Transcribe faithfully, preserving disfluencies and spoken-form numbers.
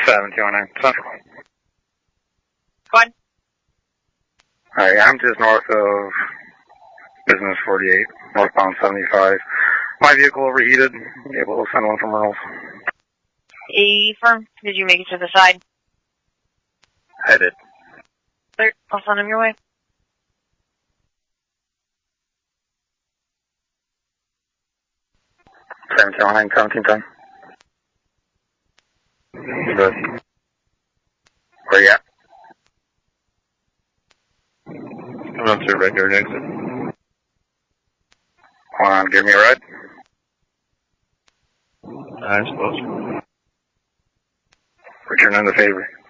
seven two one nine Central. Go ahead. Hi, I'm just north of Business forty-eight, northbound seventy-five. My vehicle overheated. Able to send one from Earl's. A firm, did you make it to the side? I did. Clear. I'll send him your way. seven two one nine, seventeen ten. Good. Where you at? I'm up to regular exit. Hold on, give me a ride. I suppose. Returning the favor.